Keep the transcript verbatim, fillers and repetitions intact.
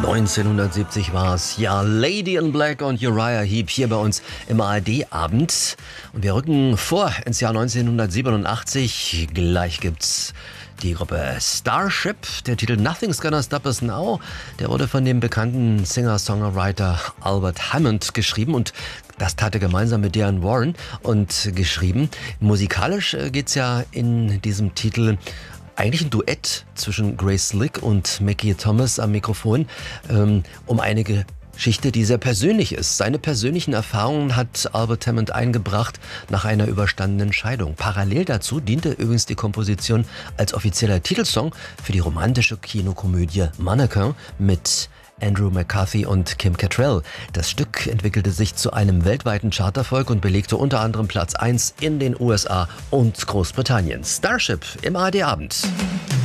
neunzehnhundertsiebzig war es. Ja, Lady in Black und Uriah Heep hier bei uns im A R D-Abend. Und wir rücken vor ins Jahr neunzehnhundertsiebenundachtzig. Gleich gibt's die Gruppe Starship. Der Titel Nothing's Gonna Stop Us Now, der wurde von dem bekannten Singer-Songwriter Albert Hammond geschrieben und das tat er gemeinsam mit Diane Warren und geschrieben. Musikalisch geht's ja in diesem Titel eigentlich ein Duett zwischen Grace Slick und Mackie Thomas am Mikrofon ähm, um eine Geschichte, die sehr persönlich ist. Seine persönlichen Erfahrungen hat Albert Hammond eingebracht nach einer überstandenen Scheidung. Parallel dazu diente übrigens die Komposition als offizieller Titelsong für die romantische Kinokomödie Mannequin mit Andrew McCarthy und Kim Cattrall. Das Stück entwickelte sich zu einem weltweiten Charterfolg und belegte unter anderem Platz eins in den U S A und Großbritannien. Starship im A R D-Abend.